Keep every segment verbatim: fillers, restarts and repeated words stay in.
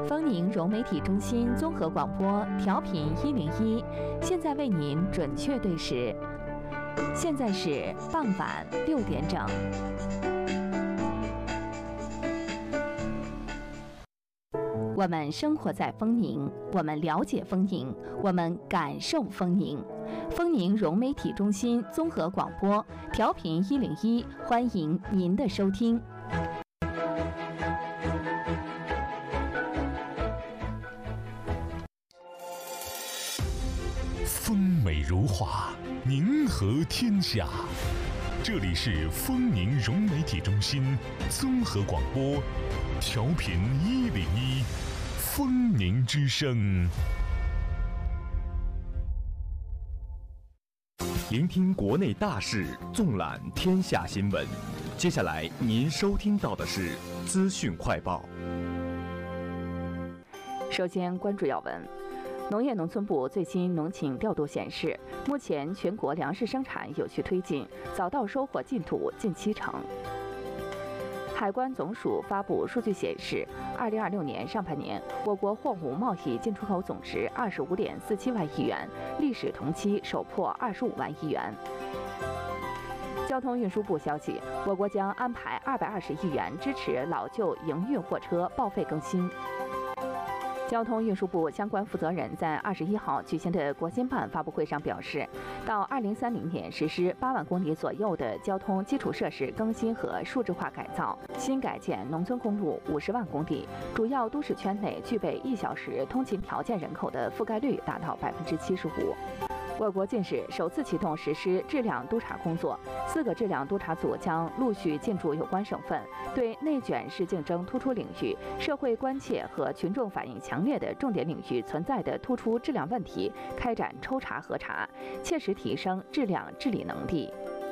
丰宁融媒体中心综合广播调频一零一，现在为您准确对时，现在是傍晚六点整。我们生活在丰宁，我们了解丰宁，我们感受丰宁。丰宁融媒体中心综合广播调频一零一，欢迎您的收听。 风美如画，宁和天下。这里是丰宁融媒体中心综合广播调频一零一，丰宁之声。 聆听国内大事，纵览天下新闻。接下来您收听到的是资讯快报。 首先关注要闻。农业农村部最新农情调度显示，目前全国粮食生产有序推进，早稻收获进度近七成。海关总署发布数据显示，二零二六年上半年，我国货物贸易进出口总值二十五点四七万亿元，历史同期首破二十五万亿元。交通运输部消息，我国将安排二百二十亿元支持老旧营运货车报废更新。交通运输部相关负责人在二十一号举行的国新办发布会上表示，到二零三零年实施八万公里左右的交通基础设施更新和数字化改造，新改建农村公路五十万公里，主要都市圈内具备一小时通勤条件人口的覆盖率达到百分之七十五。我国近日首次启动实施质量督查工作，四个质量督查组将陆续进驻有关省份，对内卷式竞争突出领域、社会关切和群众反映强烈的重点领域存在的突出质量问题开展抽查核查，切实提升质量治理能力。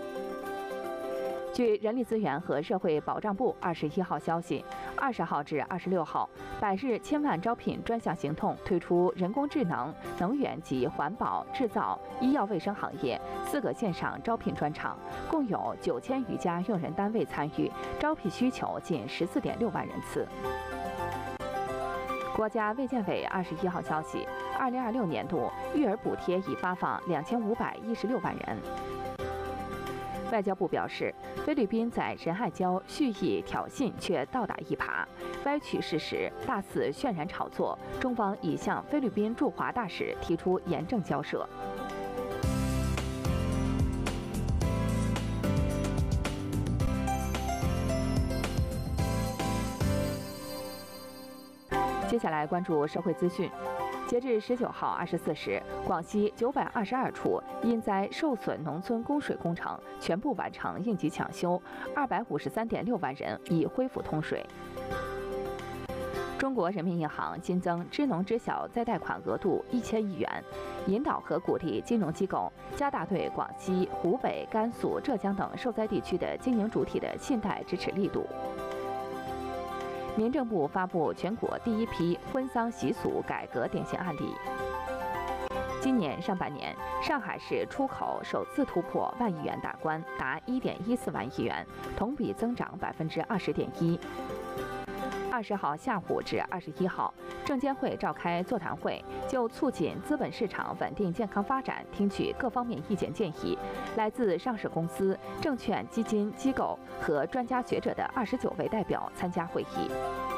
据人力资源和社会保障部二十一号消息，二十号至二十六号，百日千万招聘专项行动推出人工智能、能源及环保、制造、医药卫生行业四个线上招聘专场，共有九千余家用人单位参与，招聘需求近十四点六万人次。国家卫健委二十一号消息，二零二六年度育儿补贴已发放两千五百一十六万人。外交部表示，菲律宾在仁爱礁蓄意挑衅却倒打一耙，歪曲事实，大肆渲染炒作，中方已向菲律宾驻华大使提出严正交涉。接下来关注社会资讯。截至十九号二十四时，广西九百二十二处因灾受损农村供水工程全部完成应急抢修，二百五十三点六万人已恢复通水。中国人民银行新增支农支小再贷款额度一千亿元，引导和鼓励金融机构加大对广西、湖北、甘肃、浙江等受灾地区的经营主体的信贷支持力度。民政部发布全国第一批婚丧习俗改革典型案例。今年上半年，上海市出口首次突破万亿元大关，达一点一四万亿元，同比增长百分之二十点一。二十号下午至二十一号，证监会召开座谈会，就促进资本市场稳定健康发展，听取各方面意见建议。来自上市公司、证券基金机构和专家学者的二十九位代表参加会议。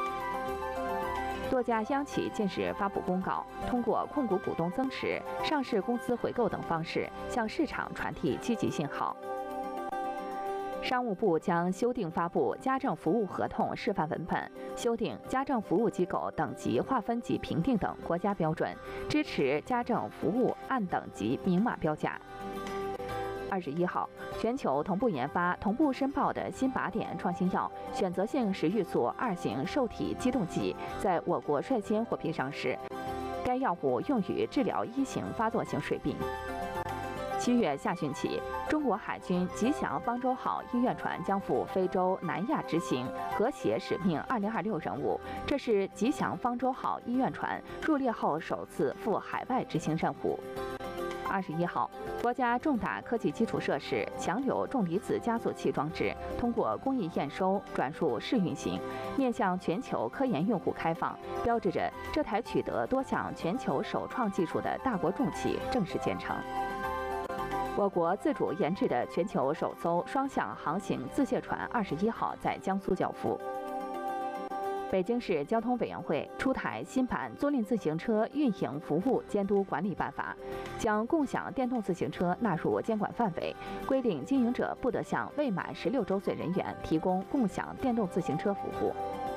多家央企近日发布公告，通过控股股东增持、上市公司回购等方式，向市场传递积极信号。商务部将修订发布家政服务合同示范文本，修订家政服务机构等级划分及评定等国家标准，支持家政服务按等级明码标价。二十一号，全球同步研发、同步申报的新靶点创新药选择性食欲素二型受体激动剂在我国率先获批上市，该药物用于治疗一型发作性水病。七月下旬起，中国海军吉祥方舟号医院船将赴非洲、南亚执行和谐使命二零二六任务。这是吉祥方舟号医院船入列后首次赴海外执行任务。 二十一号，国家重大科技基础设施强流重离子加速器装置通过工艺验收转入试运行，面向全球科研用户开放，标志着这台取得多项全球首创技术的大国重器正式建成。我国自主研制的全球首艘双向航行自卸船二十一号在江苏交付。北京市交通委员会出台新版租赁自行车运营服务监督管理办法，将共享电动自行车纳入监管范围，规定经营者不得向未满十六周岁人员提供共享电动自行车服务。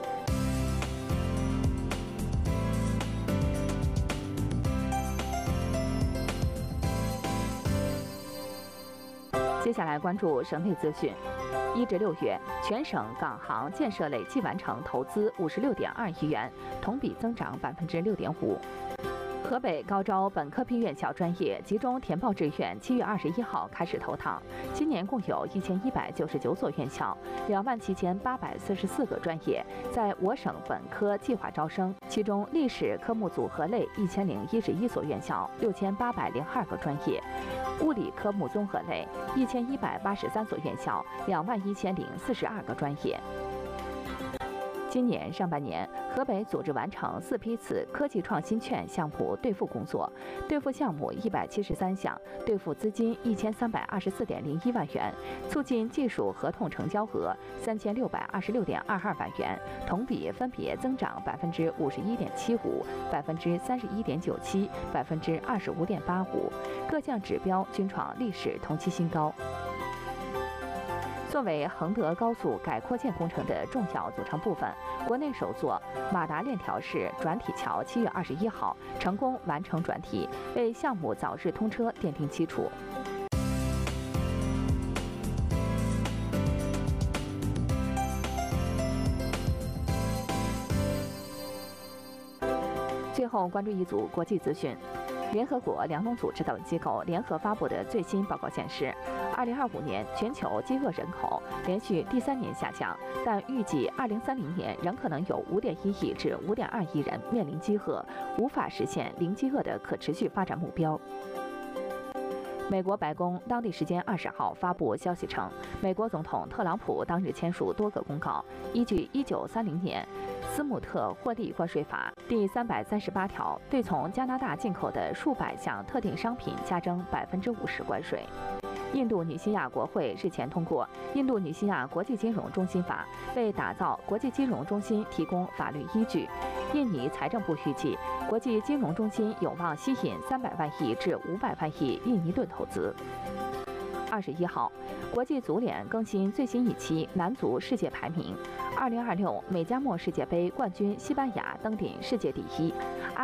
接下来关注省内资讯。一至六月，全省港航建设累计完成投资五十六点二亿元，同比增长百分之六点五。河北高招本科批院校专业集中填报志愿，七月二十一号开始投档。今年共有一千一百九十九所院校，两万七千八百四十四个专业在我省本科计划招生，其中历史科目组合类一千零一十一所院校，六千八百零二个专业；物理科目综合类一千一百八十三所院校，两万一千零四十二个专业。今年上半年，河北组织完成四批次科技创新券项目兑付工作，兑付项目一百七十三项，兑付资金一千三百二十四点零一万元，促进技术合同成交额三千六百二十六点二二万元，同比分别增长百分之五十一点七五、百分之三十一点九七、百分之二十五点八五，各项指标均创历史同期新高。作为衡德高速改扩建工程的重要组成部分，国内首座马达链条式转体桥七月二十一号成功完成转体，为项目早日通车奠定基础。最后关注一组国际资讯。联合国粮农组织等机构联合发布的最新报告显示，二零二五年全球饥饿人口连续第三年下降，但预计二零三零年仍可能有五点一亿至五点二亿人面临饥饿，无法实现零饥饿的可持续发展目标。美国白宫当地时间二十号发布消息称，美国总统特朗普当日签署多个公告，依据一九三零年斯姆特获利关税法第三百三十八条，对从加拿大进口的数百项特定商品加征百分之五十关税。印度尼西亚国会日前通过《印度尼西亚国际金融中心法》，为打造国际金融中心提供法律依据。印尼财政部预计，国际金融中心有望吸引三百万亿至五百万亿印尼盾投资。二十一号，国际足联更新最新一期男足世界排名，二零二六美加墨世界杯冠军西班牙登顶世界第一。